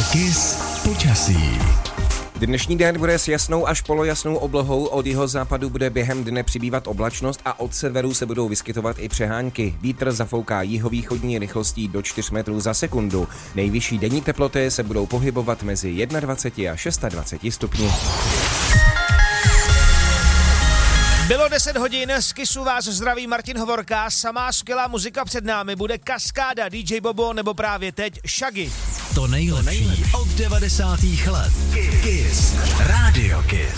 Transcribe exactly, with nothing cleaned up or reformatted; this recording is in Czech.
Kiss počasí. Dnešní den bude s jasnou až polojasnou oblohou, od jihozápadu bude během dne přibývat oblačnost a od severu se budou vyskytovat i přehánky. Vítr zafouká jihovýchodní rychlostí do čtyř metrů za sekundu. Nejvyšší denní teploty se budou pohybovat mezi dvacet jedna a dvacet šest stupni. Bylo deset hodin, z Kissu vás zdraví Martin Hovorka, samá skvělá muzika před námi, bude Kaskáda, D J Bobo nebo právě teď Shaggy. To nejlepší od devadesátých let. Kiss. Radio Kiss.